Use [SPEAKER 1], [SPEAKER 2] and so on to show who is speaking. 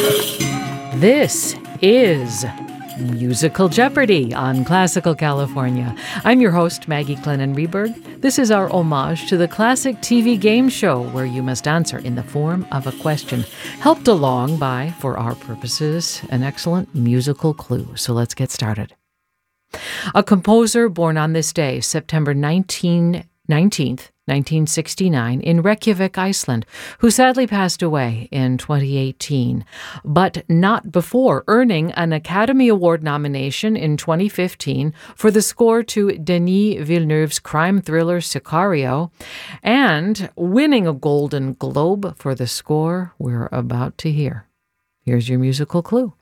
[SPEAKER 1] This is Musical Jeopardy on Classical California. I'm your host, Maggie Clennon Reberg. This is our homage to the classic TV game show where you must answer in the form of a question, helped along by, for our purposes, an excellent musical clue. So let's get started. A composer born on this day, September 19th, 1969, in Reykjavik, Iceland, who sadly passed away in 2018, but not before earning an Academy Award nomination in 2015 for the score to Denis Villeneuve's crime thriller Sicario, and winning a Golden Globe for the score we're about to hear. Here's your musical clue.